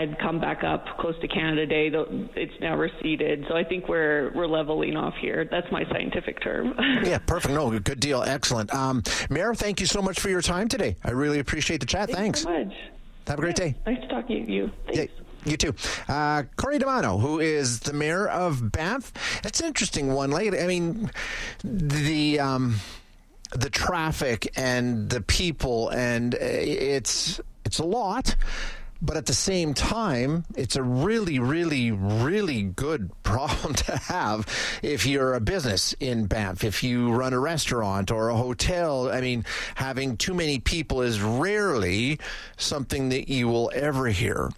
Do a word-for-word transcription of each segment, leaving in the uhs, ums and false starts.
had come back up close to Canada Day. It's now receded. So I think we're we're leveling off here. That's my scientific term. Yeah, perfect. No, good deal. Excellent. Um, Mayor, thank you so much for your time today. I really appreciate the chat. Thanks. Thanks. so much. Have a great yeah, day. Nice to talk to you. Thanks. Yeah. You too. Uh, Corey D'Amano, who is the mayor of Banff. That's an interesting one. Like, I mean, the um, the traffic and the people, and it's it's a lot. But at the same time, it's a really, really, really good problem to have if you're a business in Banff. If you run a restaurant or a hotel, I mean, having too many people is rarely something that you will ever hear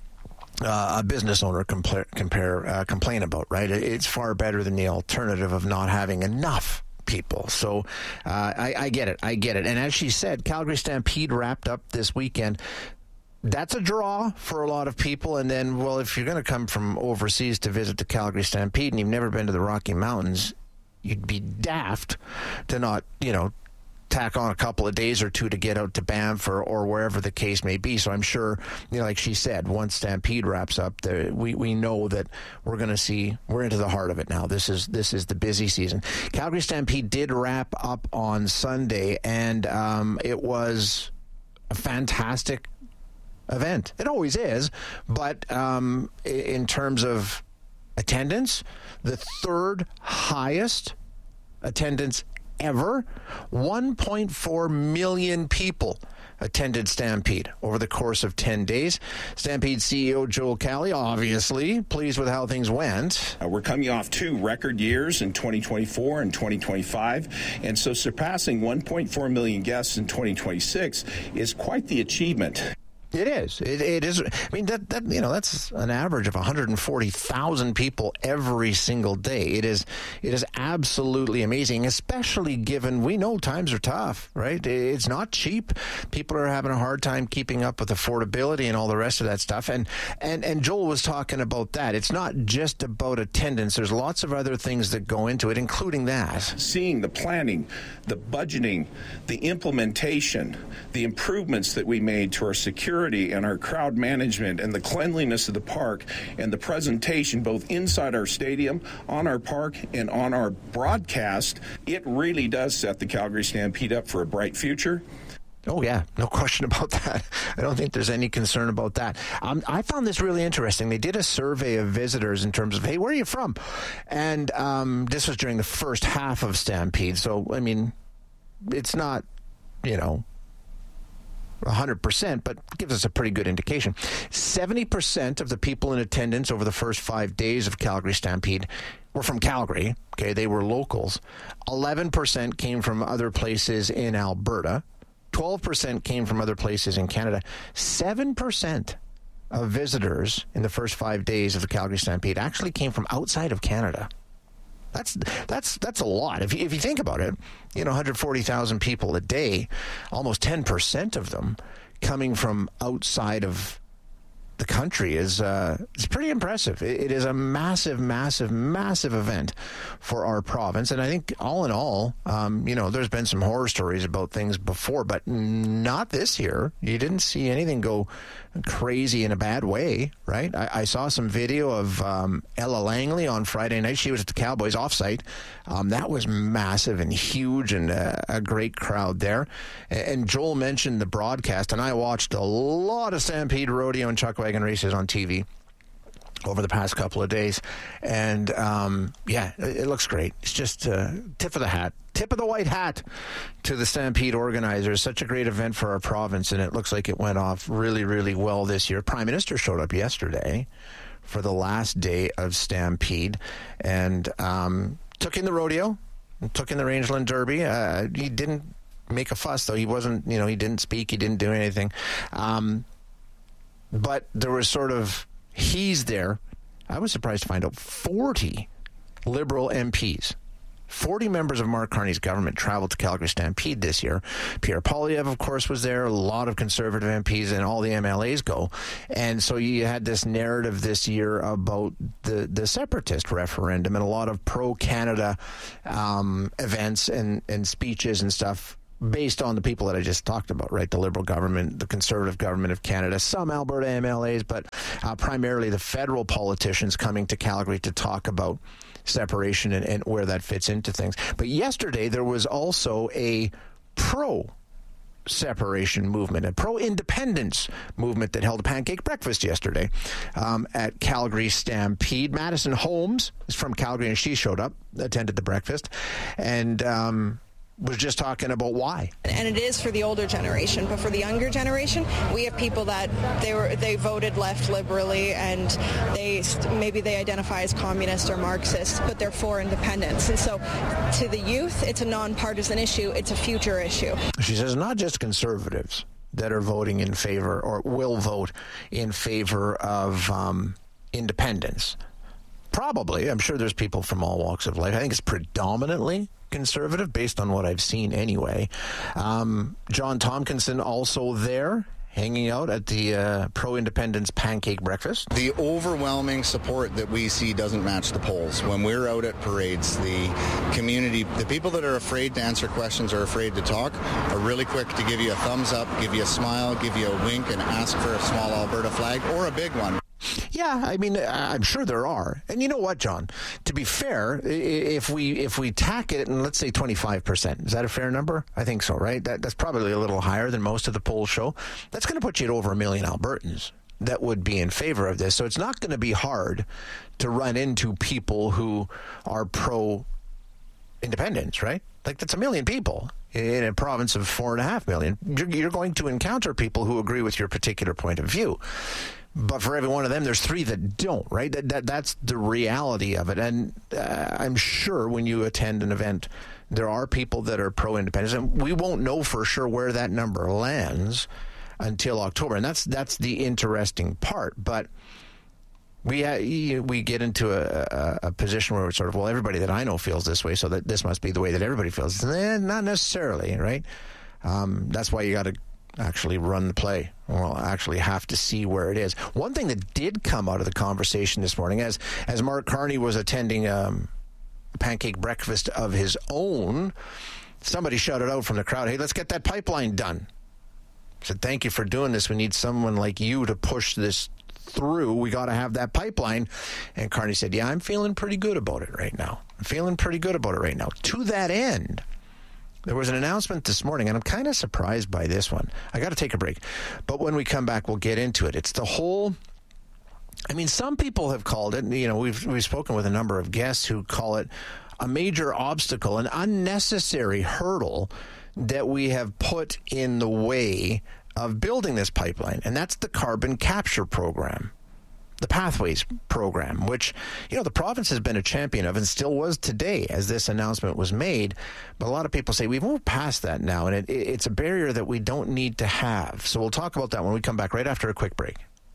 Uh, a business owner compare, compare uh, complain about, right? It's far better than the alternative of not having enough people. So uh, I, I get it. I get it. And as she said, Calgary Stampede wrapped up this weekend. That's a draw for a lot of people. And then, well, if you're going to come from overseas to visit the Calgary Stampede and you've never been to the Rocky Mountains, you'd be daft to not, you know, tack on a couple of days or two to get out to Banff or, or wherever the case may be. So I'm sure, you know, like she said, once Stampede wraps up, the, we we know that we're going to see, we're into the heart of it now. This is this is the busy season. Calgary Stampede did wrap up on Sunday, and um, it was a fantastic event. It always is, but um, in terms of attendance, the third highest attendance ever. one point four million people attended Stampede over the course of ten days. Stampede C E O Joel Calley, obviously pleased with how things went. Uh, we're coming off two record years in twenty twenty-four and twenty twenty-five, and so surpassing one point four million guests in twenty twenty-six is quite the achievement. It is. It, it is. I mean, that, that you know, that's an average of one hundred forty thousand people every single day. It is. It is absolutely amazing, especially given we know times are tough, right? It's not cheap. People are having a hard time keeping up with affordability and all the rest of that stuff. And and and Joel was talking about that. It's not just about attendance. There's lots of other things that go into it, including that. Seeing the planning, the budgeting, the implementation, the improvements that we made to our security and our crowd management and the cleanliness of the park and the presentation both inside our stadium, on our park, and on our broadcast, it really does set the Calgary Stampede up for a bright future. Oh, yeah, no question about that. I don't think there's any concern about that. Um, I found this really interesting. They did a survey of visitors in terms of, hey, where are you from? And um, this was during the first half of Stampede. So, I mean, it's not, you know, one hundred percent, but gives us a pretty good indication. seventy percent of the people in attendance over the first five days of Calgary Stampede were from Calgary. Okay, they were locals. eleven percent came from other places in Alberta. twelve percent came from other places in Canada. seven percent of visitors in the first five days of the Calgary Stampede actually came from outside of Canada. That's that's that's a lot. If you, if you think about it, you know, one hundred forty thousand people a day, almost ten percent of them coming from outside of the country is uh, it's pretty impressive. It, it is a massive, massive, massive event for our province. And I think all in all, um, you know, there's been some horror stories about things before, but not this year. You didn't see anything go crazy in a bad way, right? I, I saw some video of um, Ella Langley on Friday night. She was at the Cowboys offsite. Um, that was massive and huge, and uh, a great crowd there. And Joel mentioned the broadcast, and I watched a lot of Stampede Rodeo and Chuckwagon races on T V over the past couple of days. And, um, yeah, it, it looks great. It's just uh, tip of the hat, tip of the white hat to the Stampede organizers. Such a great event for our province, and it looks like it went off really, really well this year. Prime Minister showed up yesterday for the last day of Stampede and um, took in the rodeo, took in the Rangeland Derby. Uh, he didn't make a fuss, though. He wasn't, you know, he didn't speak. He didn't do anything. Um, but there was sort of, he's there. I was surprised to find out forty Liberal M Ps, forty members of Mark Carney's government traveled to Calgary Stampede this year. Pierre Poilievre, of course, was there. A lot of Conservative M Ps, and all the M L As go. And so you had this narrative this year about the, the separatist referendum and a lot of pro-Canada um, events and, and speeches and stuff based on the people that I just talked about, right? The Liberal government, the Conservative government of Canada, some Alberta M L As, but uh, primarily the federal politicians coming to Calgary to talk about separation and, and where that fits into things. But yesterday, there was also a pro-separation movement, a pro-independence movement that held a pancake breakfast yesterday um, at Calgary Stampede. Madison Holmes is from Calgary, and she showed up, attended the breakfast, and um, was just talking about why. And it is for the older generation, but for the younger generation, we have people that they were they voted left liberally, and they maybe they identify as communist or Marxist, but they're for independence. And so to the youth, it's a nonpartisan issue. It's a future issue. She says not just conservatives that are voting in favor or will vote in favor of um, independence. Probably. I'm sure there's people from all walks of life. I think it's predominantly conservative based on what I've seen anyway. Um, John Tompkinson also there, hanging out at the uh, pro-independence pancake breakfast. The overwhelming support that we see doesn't match the polls. When we're out at parades, the community, the people that are afraid to answer questions or afraid to talk are really quick to give you a thumbs up, give you a smile, give you a wink, and ask for a small Alberta flag or a big one. Yeah, I mean, I'm sure there are. And you know what, John? To be fair, if we if we tack it, and let's say twenty-five percent, is that a fair number? I think so, right? That, that's probably a little higher than most of the polls show. That's going to put you at over a million Albertans that would be in favor of this. So it's not going to be hard to run into people who are pro-independence, right? Like, that's a million people in a province of four and a half million. You're, you're going to encounter people who agree with your particular point of view. But for every one of them, there's three that don't, right? That, that That's the reality of it. And uh, I'm sure when you attend an event, there are people that are pro-independence. And we won't know for sure where that number lands until October. And that's that's the interesting part. But we uh, we get into a, a, a position where it's sort of, well, everybody that I know feels this way, so that this must be the way that everybody feels. Eh, not necessarily, right? Um, that's why you got to actually run the play. We'll actually have to see where it is. One thing that did come out of the conversation this morning, as as Mark Carney was attending um, a pancake breakfast of his own, somebody shouted out from the crowd, hey, let's get that pipeline done. I said, thank you for doing this. We need someone like you to push this through. We got to have that pipeline. And Carney said, yeah, I'm feeling pretty good about it right now. I'm feeling pretty good about it right now. To that end, there was an announcement this morning, and I'm kind of surprised by this one. I got to take a break. But when we come back, we'll get into it. It's the whole, I mean, some people have called it, you know, we've we've spoken with a number of guests who call it a major obstacle, an unnecessary hurdle that we have put in the way of building this pipeline, and that's the carbon capture program. The Pathways program, which, you know, the province has been a champion of and still was today as this announcement was made. But a lot of people say we've moved past that now, and it, it's a barrier that we don't need to have. So we'll talk about that when we come back right after a quick break.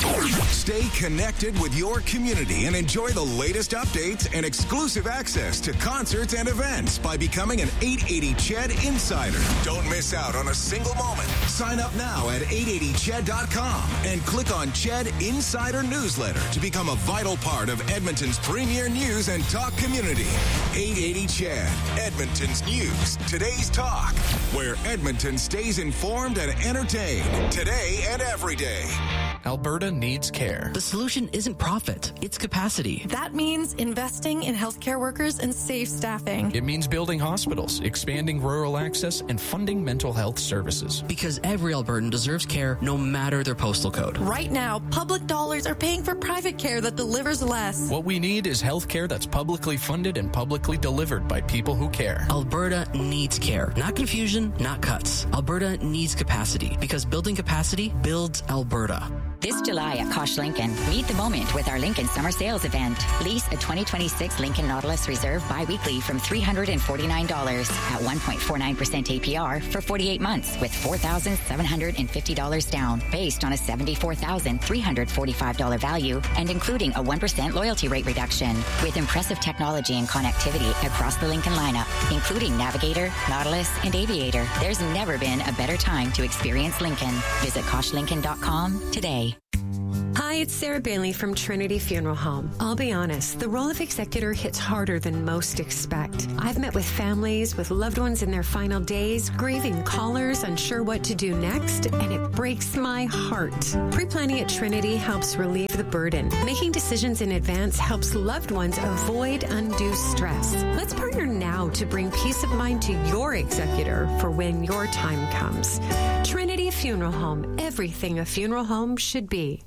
Stay connected with your community and enjoy the latest updates and exclusive access to concerts and events by becoming an eight eighty C H E D Insider. Don't miss out on a single moment. Sign up now at eight eighty C H E D dot com and click on C H E D Insider Newsletter to become a vital part of Edmonton's premier news and talk community. eight eighty C H E D, Edmonton's news, today's talk, where Edmonton stays informed and entertained today and every day. Alberta needs care. The solution isn't profit, it's capacity. That means investing in healthcare workers and safe staffing. It means building hospitals, expanding rural access, and funding mental health services. Because every Albertan deserves care no matter their postal code. Right now, public dollars are paying for private care that delivers less. What we need is health care that's publicly funded and publicly delivered by people who care. Alberta needs care. Not confusion, not cuts. Alberta needs capacity, because building capacity builds Alberta. This July at Kosh Lincoln, meet the moment with our Lincoln Summer Sales Event. Lease a twenty twenty-six Lincoln Nautilus Reserve bi-weekly from three hundred forty-nine dollars at one point four nine percent A P R for forty-eight months with four thousand seven hundred fifty dollars down based on a seventy-four thousand three hundred forty-five dollars value and including a one percent loyalty rate reduction. With impressive technology and connectivity across the Lincoln lineup, including Navigator, Nautilus, and Aviator, there's never been a better time to experience Lincoln. Visit kosh lincoln dot com today. Hi, it's Sarah Bailey from Trinity Funeral Home. I'll be honest, the role of executor hits harder than most expect. I've met with families with loved ones in their final days, grieving callers, unsure what to do next, and it breaks my heart. Pre-planning at Trinity helps relieve the burden. Making decisions in advance helps loved ones avoid undue stress. Let's partner now to bring peace of mind to your executor for when your time comes. Trinity Funeral Home, everything a funeral home should be.